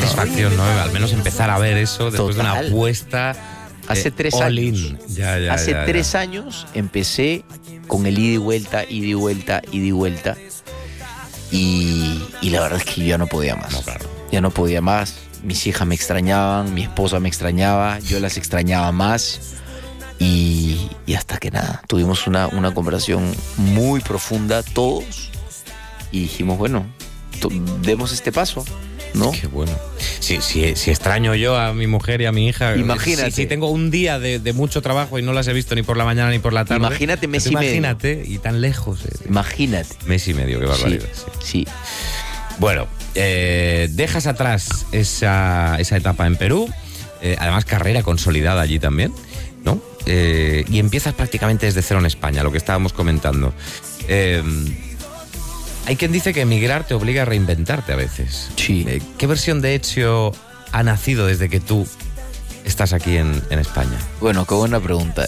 satisfacción, ¿no? Al menos empezar a ver eso después de una apuesta. Hace 3 años. Hace 3 años empecé con el ida y vuelta, ida y vuelta, ida y vuelta. Y la verdad es que yo ya no podía más. No, claro. Ya no podía más. Mis hijas me extrañaban, mi esposa me extrañaba, yo las extrañaba más. Y hasta que nada, tuvimos una conversación muy profunda todos. Y dijimos, bueno, demos este paso, ¿no? Qué bueno. Si extraño yo a mi mujer y a mi hija. Imagínate. Si tengo un día de mucho trabajo y no las he visto ni por la mañana ni por la tarde. Imagínate mes y medio. Imagínate, y tan lejos. Imagínate. Mes y medio, qué barbaridad. Sí. Bueno, dejas atrás esa etapa en Perú, además carrera consolidada allí también, ¿no? Y empiezas prácticamente desde cero en España, lo que estábamos comentando. Hay quien dice que emigrar te obliga a reinventarte a veces. Sí. ¿Qué versión de Ezio ha nacido desde que tú estás aquí en España? Bueno, qué buena pregunta.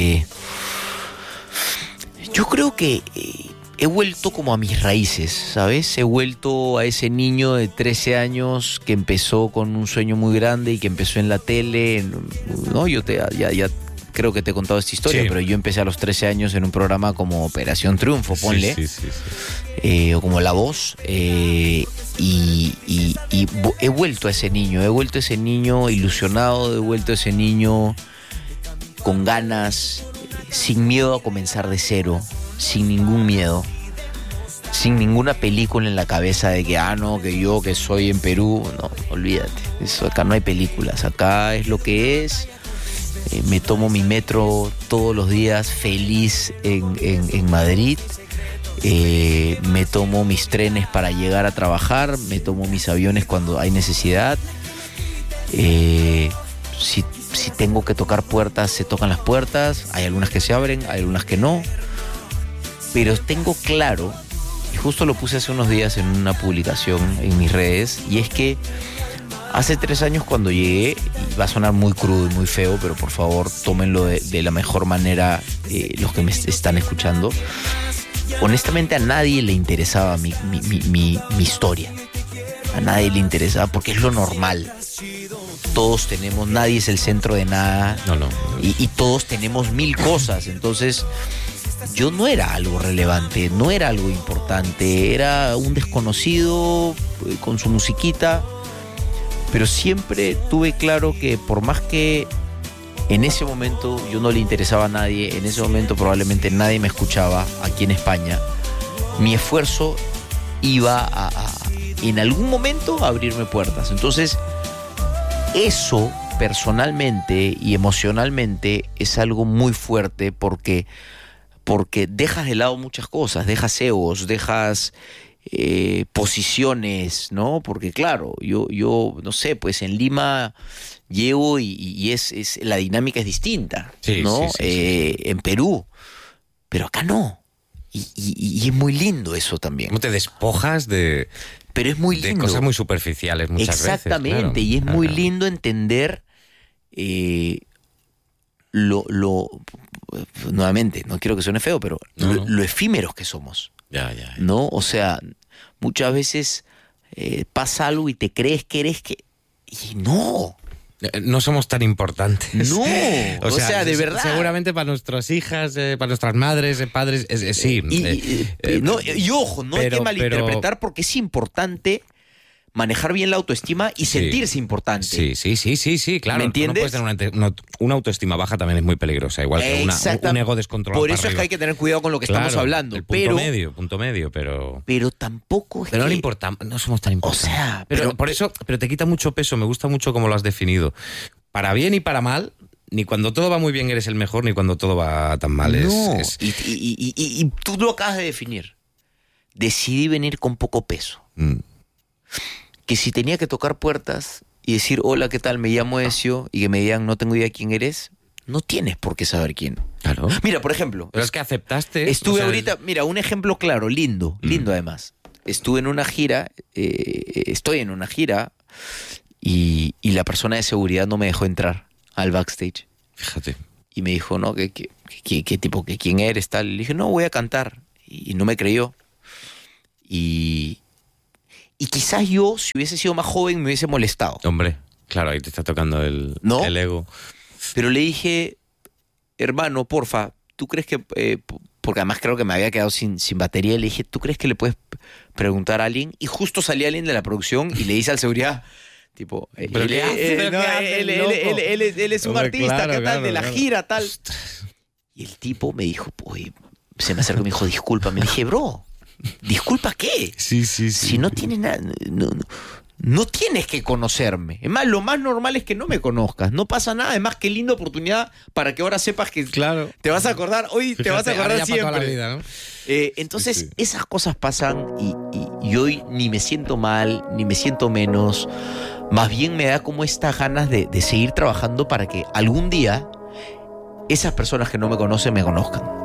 Yo creo que he vuelto como a mis raíces, ¿sabes? He vuelto a ese niño de 13 años que empezó con un sueño muy grande y que empezó en la tele, ¿no? Yo ya creo que te he contado esta historia, sí. Pero yo empecé a los 13 años en un programa como Operación Triunfo, ponle. Sí. O como La Voz. Y he vuelto a ese niño ilusionado, he vuelto a ese niño con ganas, sin miedo a comenzar de cero, sin ningún miedo, sin ninguna película en la cabeza de que, no, que yo que soy en Perú. No, olvídate, eso, acá no hay películas, acá es lo que es. Me tomo mi metro todos los días feliz en Madrid. Me tomo mis trenes para llegar a trabajar, me tomo mis aviones cuando hay necesidad. Si tengo que tocar puertas, se tocan las puertas. Hay algunas que se abren, hay algunas que no. Pero tengo claro, y justo lo puse hace unos días en una publicación en mis redes, y es que hace 3 años cuando llegué, y va a sonar muy crudo y muy feo, pero por favor tómenlo de la mejor manera los que me están escuchando. Honestamente a nadie le interesaba mi historia. A nadie le interesaba porque es lo normal. Todos tenemos, nadie es el centro de nada. No. Y todos tenemos 1000 cosas. Entonces yo no era algo relevante, no era algo importante. Era un desconocido con su musiquita. Pero siempre tuve claro que por más que en ese momento yo no le interesaba a nadie, en ese momento probablemente nadie me escuchaba aquí en España, mi esfuerzo iba en algún momento a abrirme puertas. Entonces, eso personalmente y emocionalmente es algo muy fuerte porque dejas de lado muchas cosas, dejas egos, dejas posiciones, ¿no? Porque claro, yo no sé, pues en Lima llego y es la dinámica es distinta, ¿no? Sí. En Perú, pero acá no. Y es muy lindo eso también. ¿Cómo te despojas de... Pero es muy lindo. De cosas muy superficiales muchas veces. Exactamente, claro. Y es muy lindo entender nuevamente, no quiero que suene feo, pero lo efímeros que somos. Ya. ¿No? O sea, muchas veces pasa algo y te crees que eres que... Y no. No somos tan importantes. No, o sea, de verdad. Seguramente para nuestras hijas, para nuestras madres, padres, sí. Y ojo, no hay que malinterpretar porque es importante manejar bien la autoestima y sentirse importante. Sí, claro. ¿Me entiendes? No puedes tener una autoestima baja, también es muy peligrosa, igual que un ego descontrolado. Por eso es que hay que tener cuidado con lo que estamos hablando. El punto medio, pero... Pero tampoco es pero no somos tan importantes. O sea, pero te quita mucho peso, me gusta mucho cómo lo has definido. Para bien y para mal, ni cuando todo va muy bien eres el mejor, ni cuando todo va tan mal. No, y tú lo acabas de definir. Decidí venir con poco peso. Que si tenía que tocar puertas y decir, hola, ¿qué tal? Me llamo Ezio, y que me digan, no tengo idea quién eres, no tienes por qué saber quién. Claro. Mira, por ejemplo... Pero es que aceptaste... Estuve ahorita, mira, un ejemplo claro, lindo además. Estuve en una gira, estoy en una gira, y la persona de seguridad no me dejó entrar al backstage. Fíjate. Y me dijo, no, ¿qué tipo, quién eres, tal? Le dije, no, voy a cantar. Y no me creyó. Y Y quizás yo, si hubiese sido más joven, me hubiese molestado. Hombre, claro, ahí te está tocando el ego. Pero le dije, hermano, porfa, ¿tú crees que...? Porque además creo que me había quedado sin batería. Le dije, ¿tú crees que le puedes preguntar a alguien? Y justo salía alguien de la producción y le dice al seguridad, tipo, él es un artista, ¿qué tal? De la gira, tal. Y el tipo me dijo, se me acercó y me dijo, disculpa. Me dije, bro, ¿disculpa qué? Sí. Si no tiene nada... No tienes que conocerme. Es más, lo más normal es que no me conozcas. No pasa nada. Además, qué linda oportunidad para que ahora sepas que te vas a acordar. Hoy te vas a acordar siempre. Para toda la vida, ¿no? Entonces, esas cosas pasan y hoy ni me siento mal, ni me siento menos. Más bien me da como estas ganas de seguir trabajando para que algún día esas personas que no me conocen me conozcan.